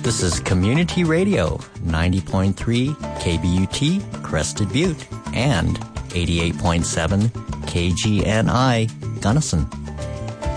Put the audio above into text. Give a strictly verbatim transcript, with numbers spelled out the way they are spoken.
This is Community Radio, ninety point three K B U T, Crested Butte, and eighty-eight point seven K G N I, Gunnison.